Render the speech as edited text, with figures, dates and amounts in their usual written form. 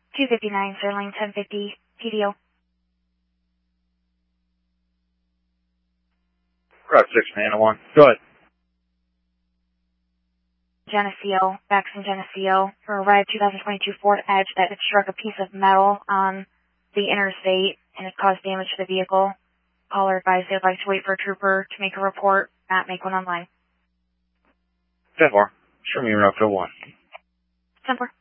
259 Sterling 1050 PDO. Route 6, man, 1. Go ahead. Geneseo, Baxton Geneseo, for a red 2022 Ford Edge that had struck a piece of metal on the interstate and it caused damage to the vehicle. Caller advised they'd like to wait for a trooper to make a report, not make one online. 10-4. Show me route 1. 10-4.